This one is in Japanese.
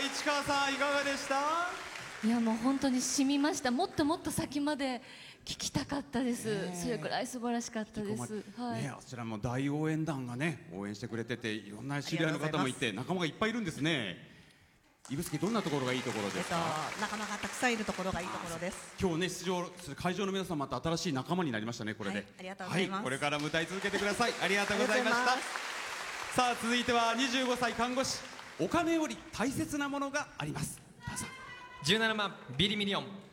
市川さんいかがでした？ いやもう本当に染みました。もっともっと先まで聞きたかったです。それくらい素晴らしかったです。はい。 あちらも大応援団がね応援してくれてて、いろんな知り合いの方もいて仲間がいっぱいいるんですね。指宿どんなところがいいところですか？ 仲間がたくさんいるところがいいところです。 今日ね出場する会場の皆さんまた新しい仲間になりましたね。これで、 ありがとうございます。 これからも歌い続けてください。ありがとうございました。さあ続いては25歳看護師、お金より大切なものがあります。どうぞ。 17番ビリミリオン。